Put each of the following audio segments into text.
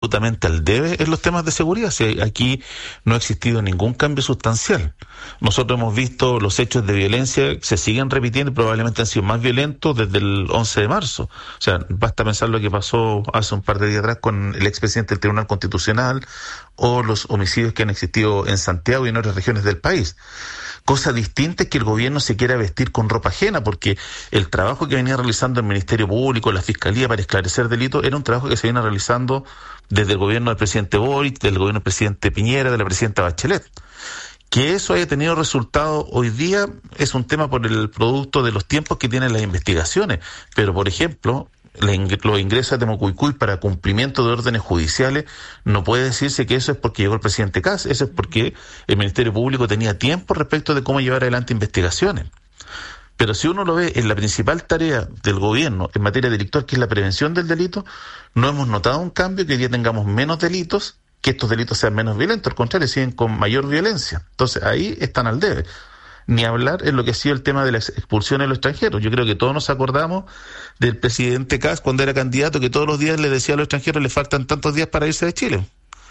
absolutamente al debe en los temas de seguridad. Si aquí no ha existido ningún cambio sustancial. Nosotros hemos visto los hechos de violencia se siguen repitiendo y probablemente han sido más violentos desde el 11 de marzo. O sea, basta pensar lo que pasó hace un par de días atrás con el expresidente del Tribunal Constitucional o los homicidios que han existido en Santiago y en otras regiones del país. Cosa distinta es que el gobierno se quiera vestir con ropa ajena, porque el trabajo que venía realizando el Ministerio Público, la Fiscalía para esclarecer delitos, era un trabajo que se viene realizando desde el gobierno del presidente Boric, del gobierno del presidente Piñera, de la presidenta Bachelet. Que eso haya tenido resultado hoy día es un tema por el producto de los tiempos que tienen las investigaciones. Pero, por ejemplo, los ingresos de Mocuicuy para cumplimiento de órdenes judiciales, no puede decirse que eso es porque llegó el presidente Kast, eso es porque el Ministerio Público tenía tiempo respecto de cómo llevar adelante investigaciones. Pero si uno lo ve en la principal tarea del gobierno en materia delictual, que es la prevención del delito, no hemos notado un cambio, que hoy día tengamos menos delitos, que estos delitos sean menos violentos, al contrario, siguen con mayor violencia. Entonces ahí están al debe. Ni hablar en lo que ha sido el tema de las expulsiones de los extranjeros. Yo creo que todos nos acordamos del presidente Kast cuando era candidato, que todos los días le decía a los extranjeros le faltan tantos días para irse de Chile.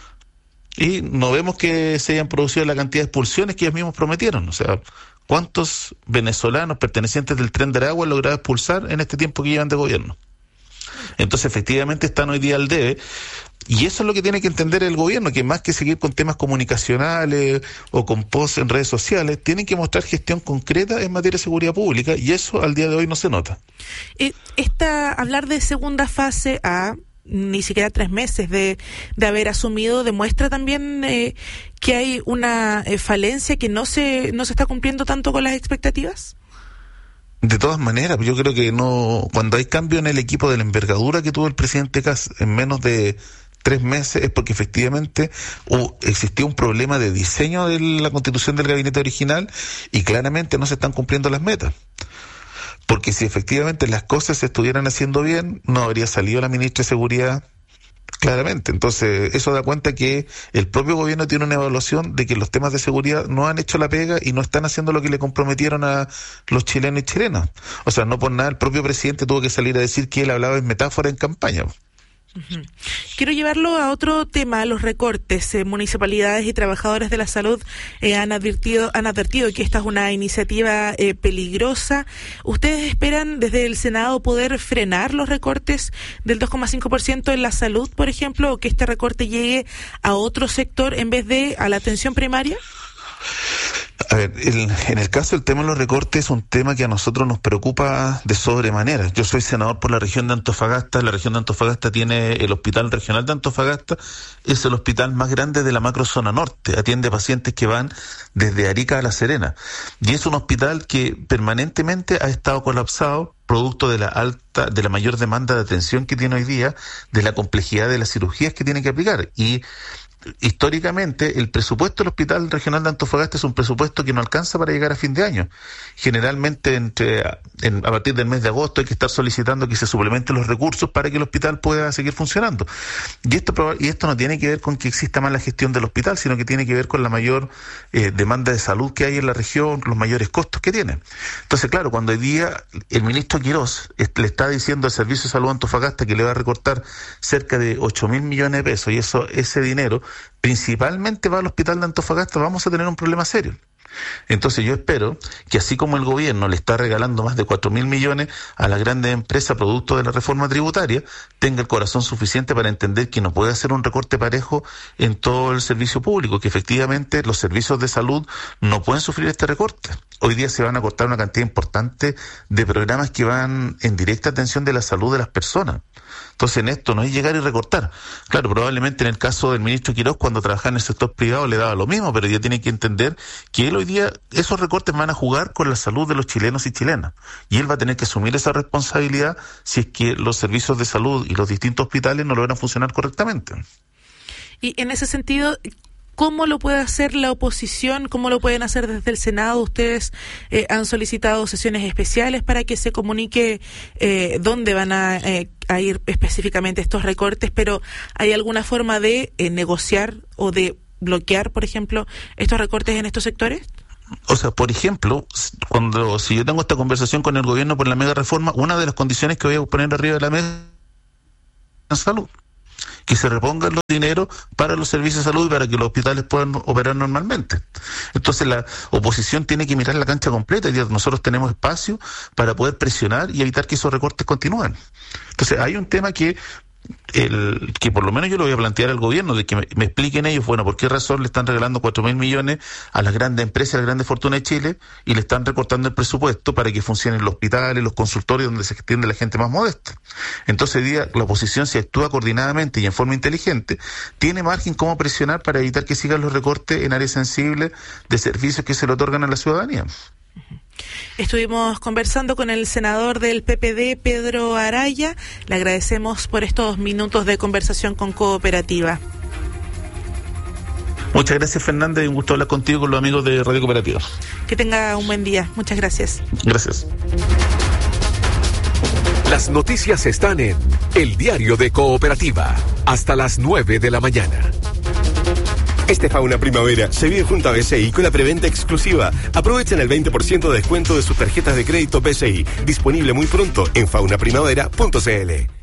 Y no vemos que se hayan producido la cantidad de expulsiones que ellos mismos prometieron. O sea, ¿cuántos venezolanos pertenecientes del Tren de Aragua han logrado expulsar en este tiempo que llevan de gobierno? Entonces, efectivamente, están hoy día al debe. Y eso es lo que tiene que entender el gobierno, que más que seguir con temas comunicacionales o con posts en redes sociales, tienen que mostrar gestión concreta en materia de seguridad pública, y eso al día de hoy no se nota. Hablar de segunda fase a ni siquiera 3 meses de haber asumido demuestra también que hay una falencia, que no se está cumpliendo tanto con las expectativas. De todas maneras, yo creo que no, cuando hay cambio en el equipo de la envergadura que tuvo el presidente Kast en menos de 3 meses, es porque efectivamente existió un problema de diseño de la constitución del gabinete original y claramente no se están cumpliendo las metas. Porque si efectivamente las cosas se estuvieran haciendo bien, no habría salido la ministra de Seguridad claramente. Entonces, eso da cuenta que el propio gobierno tiene una evaluación de que los temas de seguridad no han hecho la pega y no están haciendo lo que le comprometieron a los chilenos y chilenas. O sea, no por nada el propio presidente tuvo que salir a decir que él hablaba en metáfora en campaña. Uh-huh. Quiero llevarlo a otro tema, los recortes. Municipalidades y trabajadores de la salud han advertido que esta es una iniciativa peligrosa. ¿Ustedes esperan desde el Senado poder frenar los recortes del 2,5% en la salud, por ejemplo, o que este recorte llegue a otro sector en vez de a la atención primaria? A ver, en el caso del tema de los recortes es un tema que a nosotros nos preocupa de sobremanera. Yo soy senador por la región de Antofagasta. La región de Antofagasta tiene el Hospital Regional de Antofagasta. Es el hospital más grande de la macrozona norte. Atiende pacientes que van desde Arica a La Serena. Y es un hospital que permanentemente ha estado colapsado, producto de la mayor demanda de atención que tiene hoy día, de la complejidad de las cirugías que tiene que aplicar. Y históricamente el presupuesto del Hospital Regional de Antofagasta es un presupuesto que no alcanza para llegar a fin de año. Generalmente a partir del mes de agosto hay que estar solicitando que se suplementen los recursos para que el hospital pueda seguir funcionando. Y esto no tiene que ver con que exista mala gestión del hospital, sino que tiene que ver con la mayor demanda de salud que hay en la región, los mayores costos que tiene. Entonces, claro, cuando hoy día el ministro Quirós le está diciendo al Servicio de Salud Antofagasta que le va a recortar cerca de 8.000 millones de pesos, y ese dinero principalmente va al Hospital de Antofagasta, vamos a tener un problema serio. Entonces yo espero que, así como el gobierno le está regalando más de 4.000 millones a las grandes empresas producto de la reforma tributaria, tenga el corazón suficiente para entender que no puede hacer un recorte parejo en todo el servicio público, que efectivamente los servicios de salud no pueden sufrir este recorte. Hoy día se van a cortar una cantidad importante de programas que van en directa atención de la salud de las personas. Entonces, en esto no es llegar y recortar. Claro, probablemente en el caso del ministro Quirós, cuando trabajaba en el sector privado, le daba lo mismo, pero ya tiene que entender que él hoy día, esos recortes van a jugar con la salud de los chilenos y chilenas. Y él va a tener que asumir esa responsabilidad si es que los servicios de salud y los distintos hospitales no logran funcionar correctamente. Y en ese sentido, ¿cómo lo puede hacer la oposición? ¿Cómo lo pueden hacer desde el Senado? Ustedes han solicitado sesiones especiales para que se comunique dónde van a ir específicamente estos recortes, pero ¿hay alguna forma de negociar o de bloquear, por ejemplo, estos recortes en estos sectores? O sea, por ejemplo, si yo tengo esta conversación con el gobierno por la mega reforma, una de las condiciones que voy a poner arriba de la mesa es salud. que se repongan los dineros para los servicios de salud y para que los hospitales puedan operar normalmente. Entonces la oposición tiene que mirar la cancha completa y nosotros tenemos espacio para poder presionar y evitar que esos recortes continúen. Entonces hay un tema que por lo menos yo lo voy a plantear al gobierno, de que me expliquen ellos, bueno, por qué razón le están regalando 4.000 millones a las grandes empresas, a las grandes fortunas de Chile, y le están recortando el presupuesto para que funcionen los hospitales, los consultorios donde se atiende la gente más modesta. Entonces hoy día la oposición, si actúa coordinadamente y en forma inteligente, tiene margen cómo presionar para evitar que sigan los recortes en áreas sensibles de servicios que se le otorgan a la ciudadanía. Estuvimos conversando con el senador del PPD, Pedro Araya. Le agradecemos por estos minutos de conversación con Cooperativa. Muchas gracias, Fernanda, y un gusto hablar contigo, con los amigos de Radio Cooperativa. Que tenga un buen día. Muchas gracias. Gracias. Las noticias están en El Diario de Cooperativa, hasta las 9 de la mañana. Este Fauna Primavera se vive junto a BCI con la preventa exclusiva. Aprovechen el 20% de descuento de sus tarjetas de crédito BCI, disponible muy pronto en faunaprimavera.cl.